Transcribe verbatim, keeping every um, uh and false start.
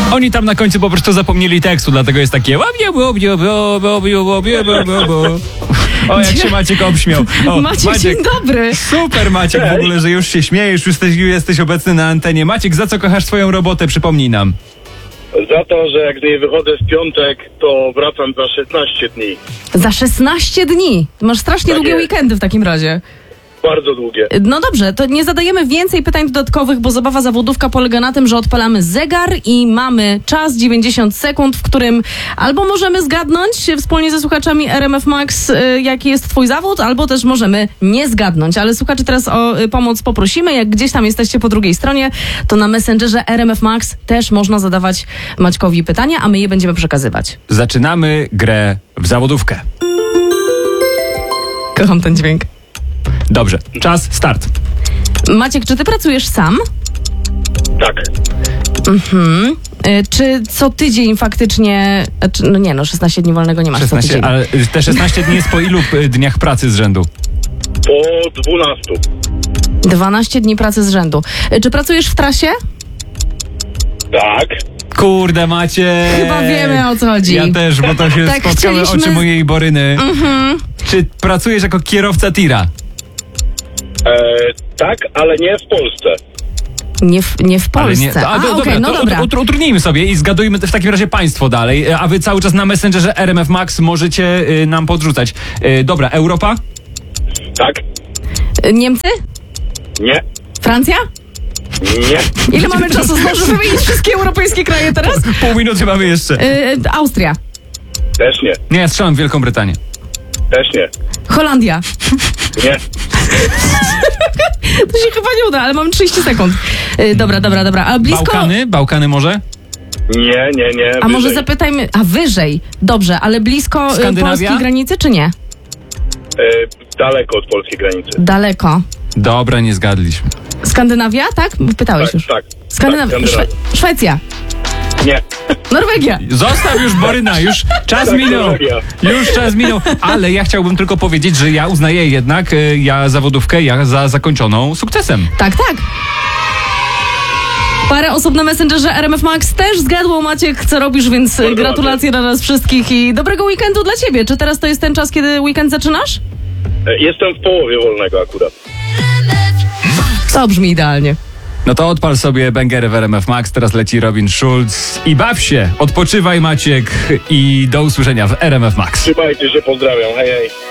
Oni tam na końcu po prostu zapomnieli tekstu, dlatego jest takie łabie, łabie, łabie, łabie, łabie. O, jak się Maciek obśmiał. O, Maciek, Maciek, dzień dobry. super Maciek w ogóle, że już się śmiejesz, już jesteś, jesteś obecny na antenie. Maciek, za co kochasz swoją robotę? Przypomnij nam. Za to, że jak z niej wychodzę w piątek, to wracam za szesnaście dni. Za szesnaście dni. Masz strasznie Tak długie jest. weekendy w takim razie. Bardzo długie. No dobrze, to nie zadajemy więcej pytań dodatkowych, bo zabawa zawodówka polega na tym, że odpalamy zegar i mamy czas dziewięćdziesiąt sekund, w którym albo możemy zgadnąć wspólnie ze słuchaczami R M F Max, y, jaki jest twój zawód, albo też możemy nie zgadnąć. Ale słuchaczy teraz o y, pomoc poprosimy. Jak gdzieś tam jesteście po drugiej stronie, to na Messengerze R M F Max też można zadawać Maćkowi pytania, a my je będziemy przekazywać. Zaczynamy grę w zawodówkę. Kocham ten dźwięk. Dobrze, czas, start. Maciek, czy ty pracujesz sam? Tak. Mhm. Y, Czy co tydzień faktycznie... e, Czy, no nie, no szesnaście dni wolnego nie masz co szesnaście, tydzień. ale te szesnaście dni jest po ilu y, dniach pracy z rzędu? Po dwunastu. dwanaście dni pracy z rzędu. Y, Czy pracujesz w trasie? Tak. Kurde, Macie. Chyba wiemy, o co chodzi. Ja też, bo to się Tak, spotkały chcieliśmy- oczy mojej Boryny. Mhm. Czy pracujesz jako kierowca tira? E, tak, ale nie w Polsce. Nie w, nie w Ale Polsce. nie, to- A, do- okej, no to dobra. ut- ut- utrudnijmy sobie i zgadujmy w takim razie państwo dalej. A wy cały czas na Messengerze R M F Max możecie y, nam podrzucać. Y, dobra, Europa? Tak. Y, Niemcy? Nie. Francja? Nie. Ile mamy czasu? Zdążysz wymienić wszystkie europejskie kraje teraz? Pół minuty mamy jeszcze. Y, Austria. Też nie. Nie, ja strzelam w Wielką Brytanię. Też nie. Holandia. Nie. To się chyba nie uda, ale mam trzydzieści sekund. Y, dobra, dobra, dobra. A blisko... Bałkany? Bałkany może? Nie, nie, nie. A może wyżej. zapytajmy... A wyżej. Dobrze, ale blisko y, Skandynawia? polskiej granicy, czy nie? E, daleko od polskiej granicy. Daleko. Dobra, nie zgadliśmy. Skandynawia, tak? Pytałeś Tak, już. tak. Skandynawia. Tak, Szwe- Szwecja. Nie. Norwegia. Zostaw już Boryna, już czas Tak, minął. Norwegia. Już czas minął, ale ja chciałbym tylko powiedzieć, że ja uznaję jednak y, ja zawodówkę ja za zakończoną sukcesem. Tak, tak. Parę osób na Messengerze R M F Max też zgadło, Maciek, co robisz, więc Bardzo gratulacje dla nas wszystkich i dobrego weekendu dla ciebie. Czy teraz to jest ten czas, kiedy weekend zaczynasz? E, jestem w połowie wolnego akurat. To brzmi idealnie. No to odpal sobie bęgery w R M F Max, teraz leci Robin Schulz i baw się, odpoczywaj Maciek i do usłyszenia w R M F Max. Trzymajcie się, pozdrawiam. Hej, hej.